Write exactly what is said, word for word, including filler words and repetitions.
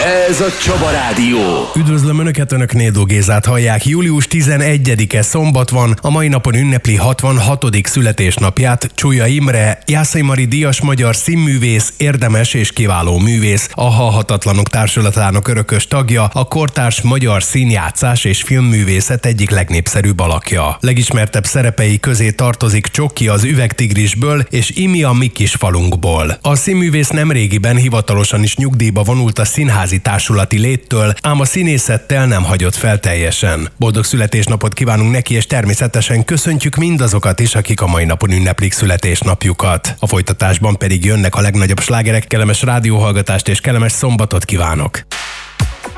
Ez a Csaba Rádió. Üdvözlöm Önöket, Önök Nédó Gézát hallják. július tizenegyedike szombat van, a mai napon ünnepli hatvanhatodik születésnapját Csuja Imre, Jászai Mari díjas magyar színművész, érdemes és kiváló művész, a Halhatatlanok Társulatának örökös tagja, a kortárs magyar színjátszás és filmművészet egyik legnépszerűbb alakja. Legismertebb szerepei közé tartozik Csoki az Üvegtigrisből és Imi a Mi kis falunkból. A színművész nemrégiben hivatalosan is nyugdíjba vonult a színházi társulati léttől, ám a színészettel nem hagyott fel teljesen. Boldog születésnapot kívánunk neki, és természetesen köszöntjük mindazokat is, akik a mai napon ünneplik születésnapjukat. A folytatásban pedig jönnek a legnagyobb slágerek, kellemes rádióhallgatást és kellemes szombatot kívánok!